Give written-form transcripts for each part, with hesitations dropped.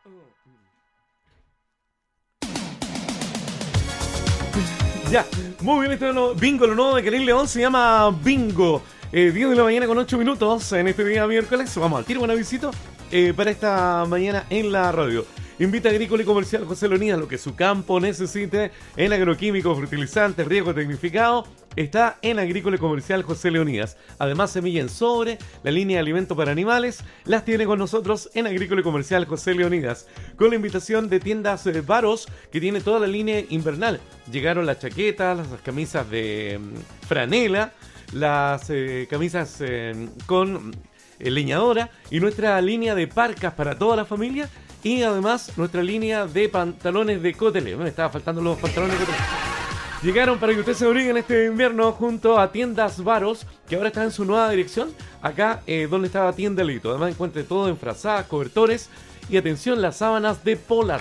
Ya, muy bien, este bingo, lo nuevo de Karim León se llama Bingo. 10 de la mañana con 8 minutos en este día miércoles. Vamos al tiro, buen avisito para esta mañana en la radio. Invita Agrícola y Comercial José Leonidas, lo que su campo necesite en agroquímicos, fertilizantes, riego tecnificado. Está en Agrícola y Comercial José Leonidas. Además, semilla en sobre, la línea de alimentos para animales, las tiene con nosotros en Agrícola y Comercial José Leonidas. Con la invitación de tiendas Varos, que tiene toda la línea invernal. Llegaron las chaquetas, las camisas de franela, las camisas con leñadora y nuestra línea de parcas para toda la familia. Y además nuestra línea de pantalones de cotele. Me estaba faltando los pantalones de cotele. Llegaron para que usted se abrigue en este invierno junto a Tiendas Varos, que ahora está en su nueva dirección, acá donde estaba Tienda Lito. Además encuentre todo en frazadas, cobertores y atención, las sábanas de Polar.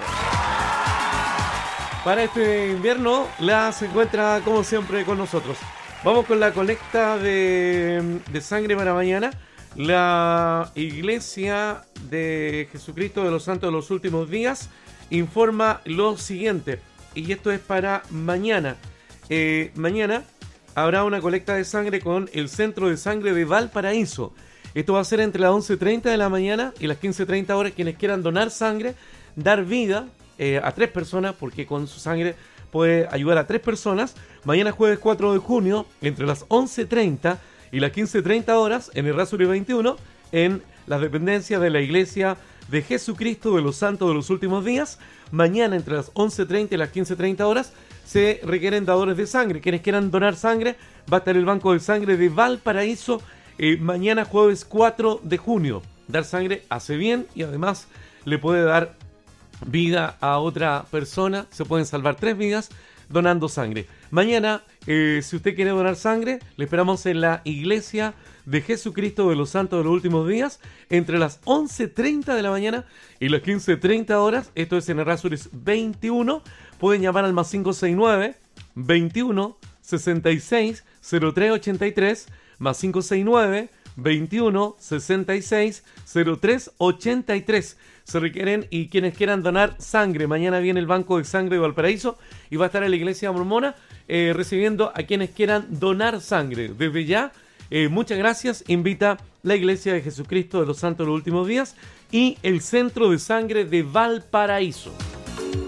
Para este invierno las encuentra como siempre con nosotros. Vamos con la colecta de sangre para mañana. La Iglesia de Jesucristo de los Santos de los Últimos Días informa lo siguiente, y esto es para mañana. Mañana habrá una colecta de sangre con el Centro de Sangre de Valparaíso. Esto va a ser entre las 11:30 de la mañana y las 15:30 horas. Quienes quieran donar sangre, dar vida a 3 personas, porque con su sangre puede ayudar a 3 personas. Mañana jueves 4 de junio, entre las 11:30 y las 15:30 horas, en el Rasuri 21, en las dependencias de la Iglesia de Jesucristo de los Santos de los Últimos Días. Mañana, entre las 11:30 y las 15:30 horas, se requieren dadores de sangre. Quienes quieran donar sangre, va a estar el Banco de Sangre de Valparaíso mañana jueves 4 de junio. Dar sangre hace bien y además le puede dar vida a otra persona. Se pueden salvar 3 vidas donando sangre. Mañana, si usted quiere donar sangre, le esperamos en la Iglesia de Jesucristo de los Santos de los Últimos Días, entre las 11:30 de la mañana y las 15:30 horas. Esto es en Errázuriz 21. Pueden llamar al más 569 21 66 03 83, más 569 21 66 03 83. Se requieren, y quienes quieran donar sangre, mañana viene el Banco de Sangre de Valparaíso y va a estar en la Iglesia Mormona recibiendo a quienes quieran donar sangre. Desde ya, muchas gracias. Invita la Iglesia de Jesucristo de los Santos de los Últimos Días y el Centro de Sangre de Valparaíso.